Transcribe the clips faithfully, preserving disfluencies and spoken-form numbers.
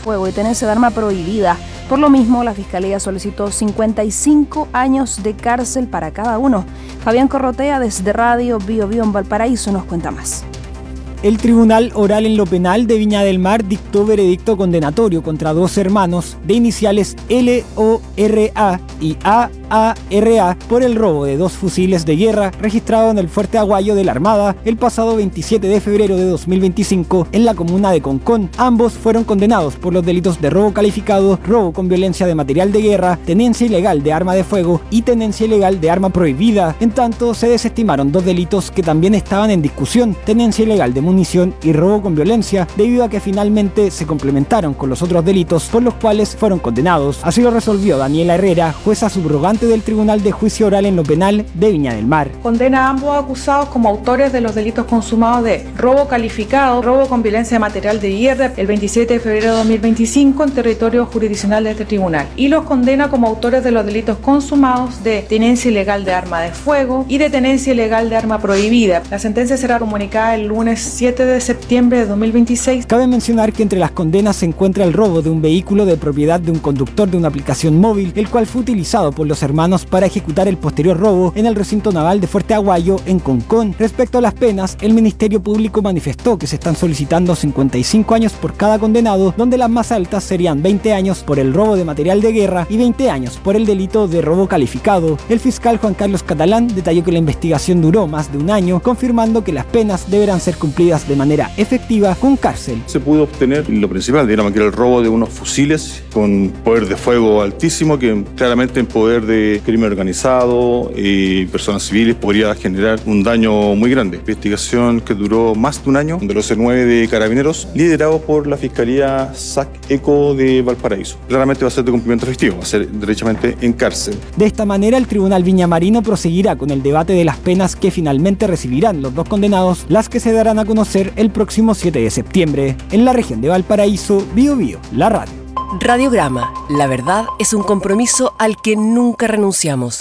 fuego y tenencia de arma prohibida. Por lo mismo, la Fiscalía solicitó cincuenta y cinco años de cárcel para cada uno. Fabián Corrotea, desde Radio Bio Bio en Valparaíso, nos cuenta más. El Tribunal Oral en lo Penal de Viña del Mar dictó veredicto condenatorio contra dos hermanos de iniciales L O R A y A A R A por el robo de dos fusiles de guerra registrado en el Fuerte Aguayo de la Armada el pasado veintisiete de febrero de dos mil veinticinco en la comuna de Concón. Ambos fueron condenados por los delitos de robo calificado, robo con violencia de material de guerra, tenencia ilegal de arma de fuego y tenencia ilegal de arma prohibida. En tanto, se desestimaron dos delitos que también estaban en discusión: tenencia ilegal de munición y robo con violencia, debido a que finalmente se complementaron con los otros delitos por los cuales fueron condenados. Así lo resolvió Daniela Herrera, jueza subrogante del Tribunal de Juicio Oral en lo Penal de Viña del Mar. Condena a ambos acusados como autores de los delitos consumados de robo calificado, robo con violencia de material de guerra el veintisiete de febrero de dos mil veinticinco en territorio jurisdiccional de este tribunal, y los condena como autores de los delitos consumados de tenencia ilegal de arma de fuego y de tenencia ilegal de arma prohibida. La sentencia será comunicada el lunes siete de septiembre de dos mil veintiséis. Cabe mencionar que entre las condenas se encuentra el robo de un vehículo de propiedad de un conductor de una aplicación móvil, el cual fue utilizado por los hermanos para ejecutar el posterior robo en el recinto naval de Fuerte Aguayo en Concón. Respecto a las penas, el Ministerio Público manifestó que se están solicitando cincuenta y cinco años por cada condenado, donde las más altas serían veinte años por el robo de material de guerra y veinte años por el delito de robo calificado. El fiscal Juan Carlos Catalán detalló que la investigación duró más de un año, confirmando que las penas deberán ser cumplidas de manera efectiva con cárcel. Se pudo obtener lo principal, digamos, que era el robo de unos fusiles con poder de fuego altísimo, que claramente en poder de crimen organizado y personas civiles podría generar un daño muy grande. Investigación que duró más de un año, de los C nueve de Carabineros, liderado por la Fiscalía S A C ECO de Valparaíso. Claramente va a ser de cumplimiento efectivo, va a ser derechamente en cárcel. De esta manera, el Tribunal Viñamarino proseguirá con el debate de las penas que finalmente recibirán los dos condenados, las que se darán a conocer el próximo siete de septiembre. En la región de Valparaíso, Bio Bio, la radio. Radiograma, la verdad es un compromiso al que nunca renunciamos.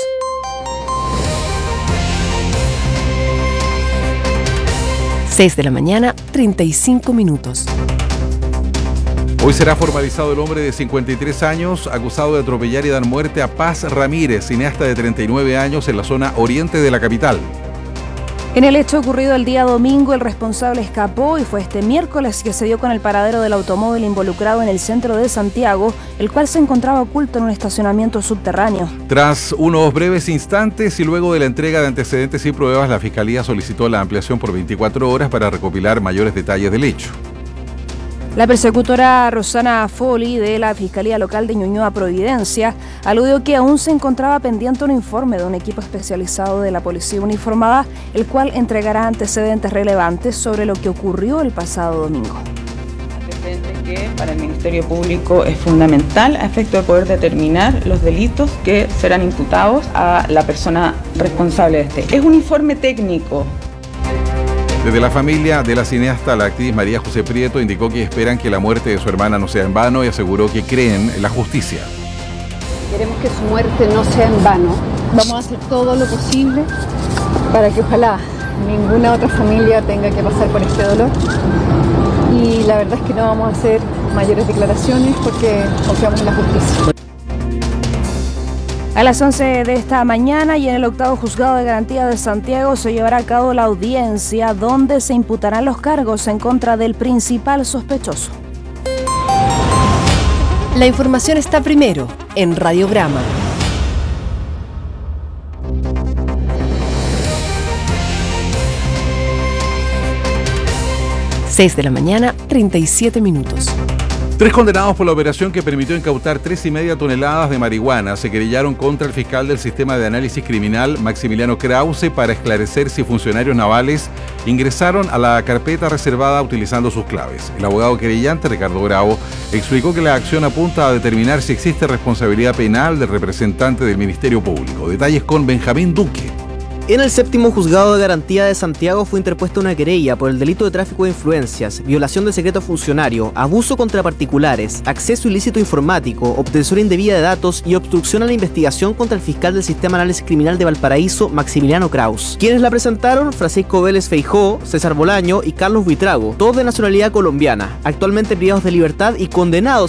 seis de la mañana, treinta y cinco minutos. Hoy será formalizado el hombre de cincuenta y tres años acusado de atropellar y dar muerte a Paz Ramírez, cineasta de treinta y nueve años en la zona oriente de la capital. En el hecho ocurrido el día domingo, el responsable escapó y fue este miércoles que se dio con el paradero del automóvil involucrado en el centro de Santiago, el cual se encontraba oculto en un estacionamiento subterráneo. Tras unos breves instantes y luego de la entrega de antecedentes y pruebas, la Fiscalía solicitó la ampliación por veinticuatro horas para recopilar mayores detalles del hecho. La persecutora Rosana Foley de la Fiscalía Local de Ñuñoa Providencia aludió que aún se encontraba pendiente un informe de un equipo especializado de la Policía Uniformada, el cual entregará antecedentes relevantes sobre lo que ocurrió el pasado domingo. Antecedentes que para el Ministerio Público es fundamental a efecto de poder determinar los delitos que serán imputados a la persona responsable de este. Es un informe técnico. Desde la familia de la cineasta, la actriz María José Prieto indicó que esperan que la muerte de su hermana no sea en vano y aseguró que creen en la justicia. Queremos que su muerte no sea en vano. Vamos a hacer todo lo posible para que ojalá ninguna otra familia tenga que pasar por este dolor. Y la verdad es que no vamos a hacer mayores declaraciones porque confiamos en la justicia. A las once de esta mañana y en el octavo Juzgado de Garantía de Santiago se llevará a cabo la audiencia donde se imputarán los cargos en contra del principal sospechoso. La información está primero en Radiograma. seis de la mañana, treinta y siete minutos. Tres condenados por la operación que permitió incautar tres y media toneladas de marihuana se querellaron contra el fiscal del Sistema de Análisis Criminal, Maximiliano Krause, para esclarecer si funcionarios navales ingresaron a la carpeta reservada utilizando sus claves. El abogado querellante, Ricardo Bravo, explicó que la acción apunta a determinar si existe responsabilidad penal del representante del Ministerio Público. Detalles con Benjamín Duque. En el séptimo Juzgado de Garantía de Santiago fue interpuesta una querella por el delito de tráfico de influencias, violación de secreto funcionario, abuso contra particulares, acceso ilícito informático, obtención indebida de datos y obstrucción a la investigación contra el fiscal del Sistema de Análisis Criminal de Valparaíso, Maximiliano Krause. Quienes la presentaron, Francisco Vélez Feijó, César Bolaño y Carlos Buitrago, todos de nacionalidad colombiana, actualmente privados de libertad y condenados